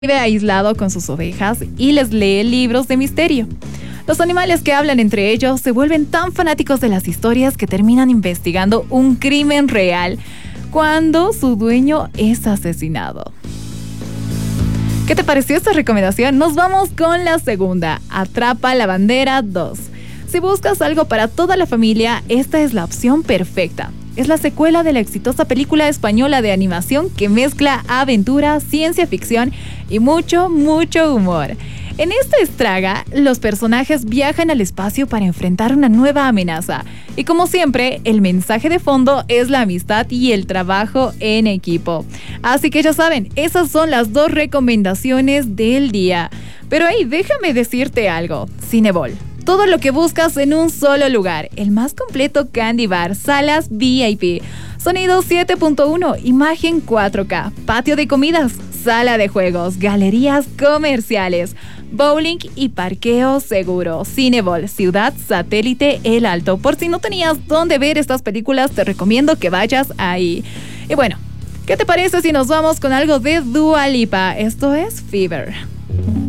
Vive aislado con sus ovejas y les lee libros de misterio. Los animales que hablan entre ellos se vuelven tan fanáticos de las historias que terminan investigando un crimen real cuando su dueño es asesinado. ¿Qué te pareció esta recomendación? Nos vamos con la segunda, Atrapa la Bandera 2. Si buscas algo para toda la familia, esta es la opción perfecta. Es la secuela de la exitosa película española de animación que mezcla aventura, ciencia ficción y mucho humor. En esta estraga, los personajes viajan al espacio para enfrentar una nueva amenaza. Y como siempre, el mensaje de fondo es la amistad y el trabajo en equipo. Así que ya saben, esas son las dos recomendaciones del día. Pero hey, déjame decirte algo, Cinebol. Todo lo que buscas en un solo lugar. El más completo Candy Bar, salas VIP, sonido 7.1, imagen 4K, patio de comidas, sala de juegos, galerías comerciales, bowling y parqueo seguro. Cinebol, Ciudad Satélite El Alto. Por si no tenías dónde ver estas películas, te recomiendo que vayas ahí. Y bueno, ¿qué te parece si nos vamos con algo de Dua Lipa? Esto es Fever.